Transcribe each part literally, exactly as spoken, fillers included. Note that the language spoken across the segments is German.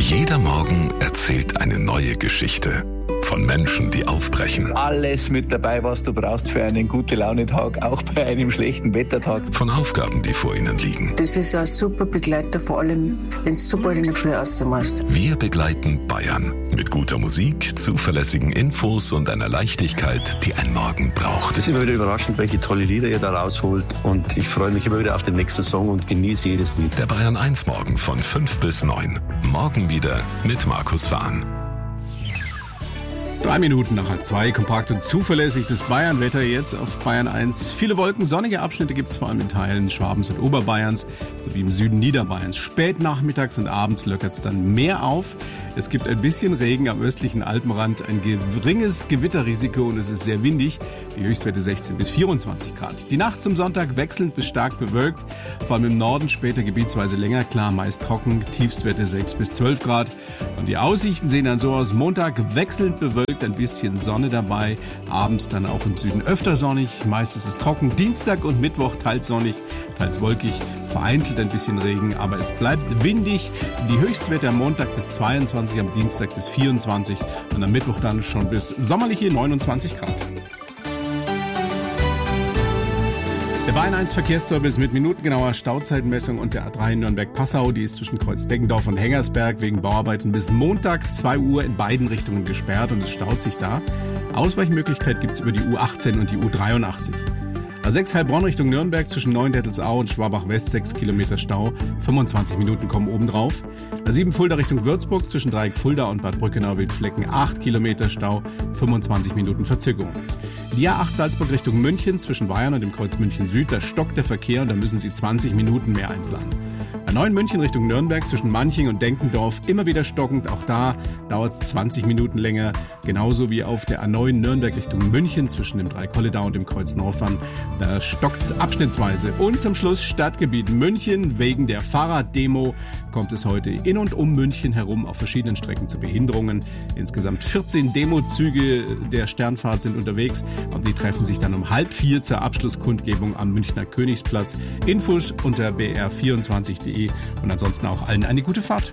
Jeder Morgen erzählt eine neue Geschichte. Von Menschen, die aufbrechen. Alles mit dabei, was du brauchst für einen Gute-Laune-Tag, auch bei einem schlechten Wettertag. Von Aufgaben, die vor ihnen liegen. Das ist ein super Begleiter, vor allem, wenn du super in der Früh rausmachst. Wir begleiten Bayern mit guter Musik, zuverlässigen Infos und einer Leichtigkeit, die ein Morgen braucht. Es ist immer wieder überraschend, welche tolle Lieder ihr da rausholt. Und ich freue mich immer wieder auf den nächsten Song und genieße jedes Lied. Der Bayern eins Morgen von fünf bis neun. Morgen wieder mit Markus Wahn. Drei Minuten nach halb zwei, kompakt und zuverlässig das Bayern-Wetter jetzt auf Bayern eins. Viele Wolken, sonnige Abschnitte gibt es vor allem in Teilen Schwabens und Oberbayerns sowie im Süden Niederbayerns. Spät nachmittags und abends löckert es dann mehr auf. Es gibt ein bisschen Regen am östlichen Alpenrand, ein geringes Gewitterrisiko und es ist sehr windig. Die Höchstwerte sechzehn bis vierundzwanzig Grad. Die Nacht zum Sonntag wechselnd bis stark bewölkt, vor allem im Norden später gebietsweise länger klar, meist trocken, Tiefstwerte sechs bis zwölf Grad. Und die Aussichten sehen dann so aus: Montag wechselnd bewölkt, ein bisschen Sonne dabei, abends dann auch im Süden öfter sonnig, meist ist es trocken. Dienstag und Mittwoch teils sonnig, teils wolkig, vereinzelt ein bisschen Regen, aber es bleibt windig. Die Höchstwerte am Montag bis zweiundzwanzig, am Dienstag bis vierundzwanzig und am Mittwoch dann schon bis sommerliche neunundzwanzig Grad. Der Bayern eins Verkehrsservice mit minutengenauer Stauzeitenmessung und der A drei Nürnberg-Passau, die ist zwischen Kreuz-Deggendorf und Hengersberg wegen Bauarbeiten bis Montag zwei Uhr in beiden Richtungen gesperrt und es staut sich da. Ausweichmöglichkeit gibt's über die U achtzehn und die U dreiundachtzig. A sechs Heilbronn Richtung Nürnberg zwischen Neuendettelsau und Schwabach-West sechs Kilometer Stau, fünfundzwanzig Minuten kommen obendrauf. A sieben Fulda Richtung Würzburg zwischen Dreieck Fulda und Bad Brückenau-Wildflecken acht Kilometer Stau, fünfundzwanzig Minuten Verzögerung. Die A acht Salzburg Richtung München zwischen Bayern und dem Kreuz München Süd, da stockt der Verkehr und da müssen Sie zwanzig Minuten mehr einplanen. A neun München Richtung Nürnberg zwischen Manching und Denkendorf immer wieder stockend, auch da dauert es zwanzig Minuten länger, genauso wie auf der A neun Nürnberg Richtung München zwischen dem Dreikolledau und dem Kreuz Norfern, da stockt es abschnittsweise. Und zum Schluss Stadtgebiet München, wegen der Fahrraddemo kommt es heute in und um München herum auf verschiedenen Strecken zu Behinderungen. Insgesamt vierzehn Demozüge der Sternfahrt sind unterwegs und die treffen sich dann um halb vier zur Abschlusskundgebung am Münchner Königsplatz. Infos unter b r vierundzwanzig punkt de und ansonsten auch allen eine gute Fahrt.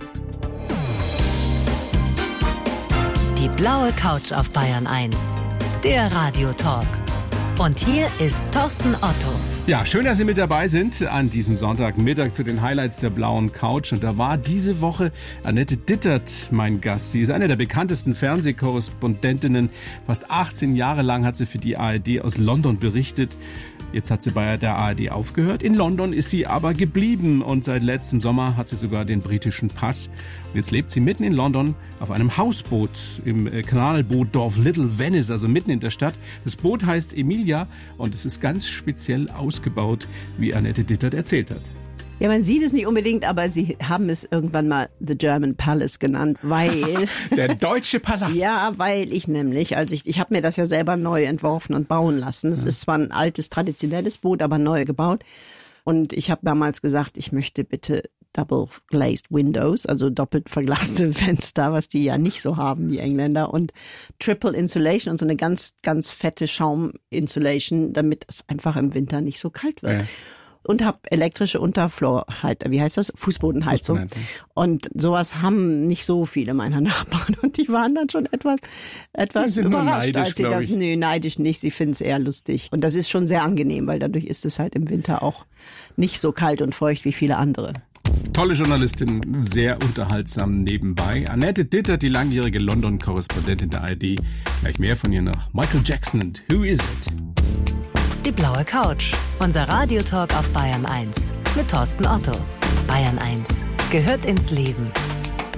Die blaue Couch auf Bayern eins, der Radiotalk. Und hier ist Thorsten Otto. Ja, schön, dass Sie mit dabei sind an diesem Sonntagmittag zu den Highlights der blauen Couch. Und da war diese Woche Annette Dittert mein Gast. Sie ist eine der bekanntesten Fernsehkorrespondentinnen. Fast achtzehn Jahre lang hat sie für die A R D aus London berichtet. Jetzt hat sie bei der A R D aufgehört. In London ist sie aber geblieben und seit letztem Sommer hat sie sogar den britischen Pass. Und jetzt lebt sie mitten in London auf einem Hausboot im Kanalbootdorf Little Venice, also mitten in der Stadt. Das Boot heißt Emilia und es ist ganz speziell ausgebaut, wie Annette Dittert erzählt hat. Ja, man sieht es nicht unbedingt, aber sie haben es irgendwann mal The German Palace genannt, weil... Der deutsche Palast. Ja, weil ich nämlich, als ich, ich habe mir das ja selber neu entworfen und bauen lassen. Es ja. ist zwar ein altes, traditionelles Boot, aber neu gebaut. Und ich habe damals gesagt, ich möchte bitte Double Glazed Windows, also doppelt verglaste Fenster, was die ja nicht so haben, die Engländer, und Triple Insulation und so eine ganz, ganz fette Schaum-Insulation, damit es einfach im Winter nicht so kalt wird. Ja. Und habe elektrische Unterfloorheizung, wie heißt das? Fußbodenheizung. Fußbodenheizung. Und sowas haben nicht so viele meiner Nachbarn. Und die waren dann schon etwas, etwas überrascht, neidisch, als sie das, nö, neidisch nicht. Sie finden es eher lustig. Und das ist schon sehr angenehm, weil dadurch ist es halt im Winter auch nicht so kalt und feucht wie viele andere. Tolle Journalistin, sehr unterhaltsam nebenbei. Annette Dittert, die langjährige London-Korrespondentin der A R D. Gleich mehr von ihr noch. Michael Jackson und Who Is It? Die blaue Couch, unser Radiotalk auf Bayern eins mit Thorsten Otto. Bayern eins gehört ins Leben.